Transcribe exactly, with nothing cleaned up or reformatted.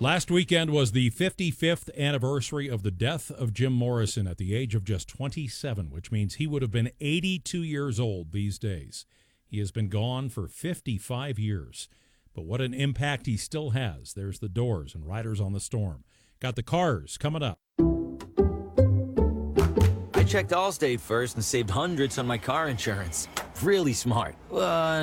Last weekend was the fifty-fifth anniversary of the death of Jim Morrison at the age of just twenty-seven, which means he would have been eighty-two years old these days. He has been gone for fifty-five years. But what an impact he still has. There's the Doors and Riders on the Storm. Got the Cars coming up. I checked Allstate first and saved hundreds on my car insurance. Really smart. Uh,